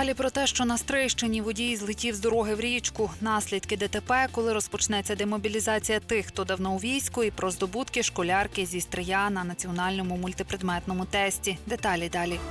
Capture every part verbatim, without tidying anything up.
Далі про те, що на Стрийщині водій злетів з дороги в річку, наслідки ДТП, коли розпочнеться демобілізація тих, хто давно у війську, і про здобутки школярки зі Стрия на національному мультипредметному тесті. Деталі далі.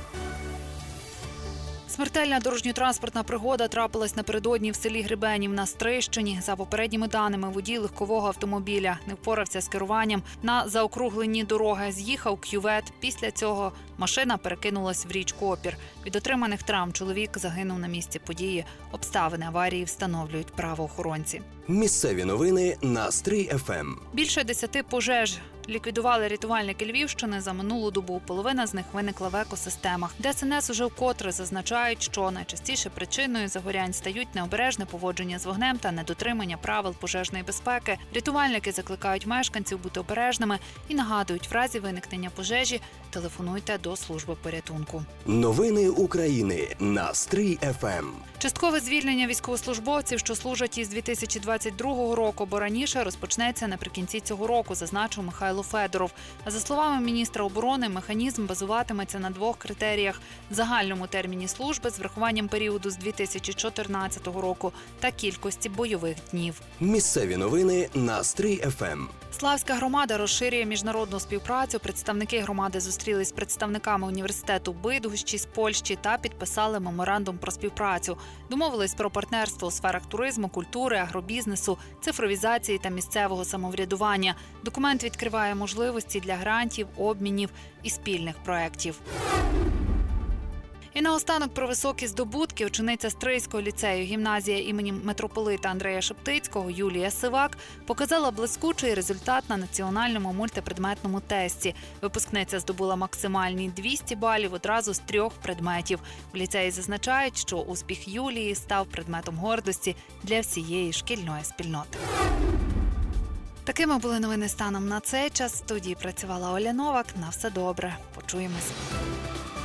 Смертельна дорожньо-транспортна пригода трапилась напередодні в селі Гребенів на Стрийщині. За попередніми даними, водій легкового автомобіля не впорався з керуванням на заокругленні дороги, з'їхав кювет. Після цього машина перекинулась в річку Опір. Від отриманих травм чоловік загинув на місці події. Обставини аварії встановлюють правоохоронці. Місцеві новини на Стрий еф ем. Більше десяти пожеж ліквідували рятувальники Львівщини за минулу добу. Половина з них виникла в екосистемах. Де ес ен ес уже вкотре зазначають, що найчастіше причиною загорянь стають необережне поводження з вогнем та недотримання правил пожежної безпеки. Рятувальники закликають мешканців бути обережними і нагадують, в разі виникнення пожежі телефонуйте до служби порятунку. Новини України на Стрий еф ем. Часткове звільнення військовослужбовців, що служать із дві тисячі двадцять другого року, бо раніше розпочнеться наприкінці цього року, зазначив Михайло Федоров. А за словами міністра оборони, механізм базуватиметься на двох критеріях – загальному терміні служби з врахуванням періоду з дві тисячі чотирнадцятого року та кількості бойових днів. Місцеві новини на Стрий еф ем. Славська громада розширює міжнародну співпрацю. Представники громади зустрілись з представниками університету Бидгощі з Польщі та підписали меморандум про співпрацю. Домовились про партнерство у сферах туризму, культури, агробізнесу, цифровізації та місцевого самоврядування. Документ відкриває можливості для грантів, обмінів і спільних проєктів. І наостанок про високі здобутки. Учениця Стрийського ліцею гімназія імені митрополита Андрея Шептицького Юлія Сивак показала блискучий результат на національному мультипредметному тесті. Випускниця здобула максимальні двісті балів одразу з трьох предметів. У ліцеї зазначають, що успіх Юлії став предметом гордості для всієї шкільної спільноти. Такими були новини станом на цей час. В студії працювала Оля Новак. На все добре. Почуємось.